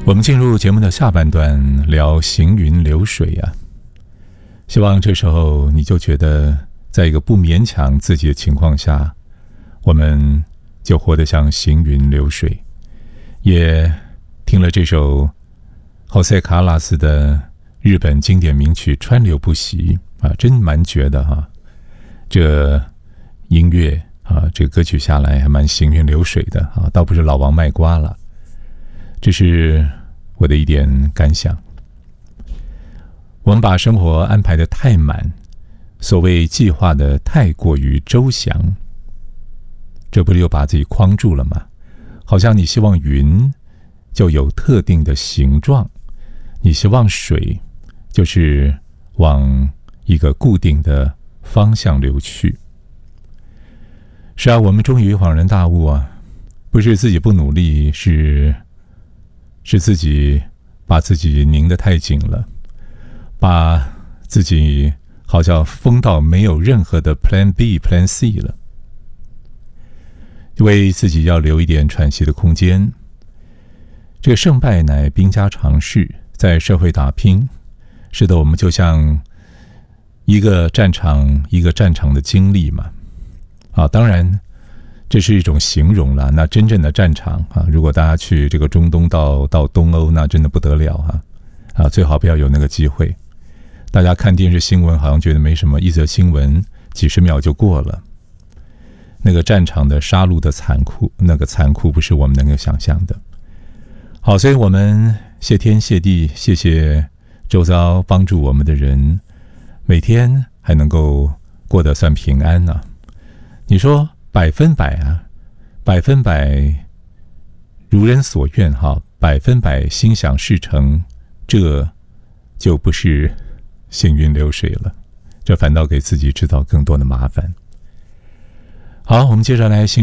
我们进入节目的下半段，聊行云流水啊。希望这时候你就觉得，在一个不勉强自己的情况下，我们就活得像行云流水。也听了这首José Carlos的日本经典名曲《川流不息》啊，真蛮绝的哈。这音乐啊，这个歌曲下来还蛮行云流水的啊，倒不是老王卖瓜了。这是我的一点感想。我们把生活安排得太满，所谓计划的太过于周详，这不是又把自己框住了吗？好像你希望云就有特定的形状，你希望水就是往一个固定的方向流去。是啊，我们终于恍然大悟啊，不是自己不努力，是自己把自己拧得太紧了，把自己好像封到没有任何的 Plan B、Plan C 了，为自己要留一点喘息的空间。这个胜败乃兵家常事，在社会打拼，使得我们就像一个战场一个战场的经历嘛。啊，当然这是一种形容啦，那真正的战场啊，如果大家去这个中东到东欧，那真的不得了啊！最好不要有那个机会。大家看电视新闻好像觉得没什么，一则新闻几十秒就过了。那个战场的杀戮的残酷，那个残酷不是我们能够想象的。好，所以我们谢天谢地，谢谢周遭帮助我们的人，每天还能够过得算平安啊。你说100%啊，100%如人所愿哈，100%心想事成，这就不是行云流水了，这反倒给自己制造更多的麻烦。好，我们接着来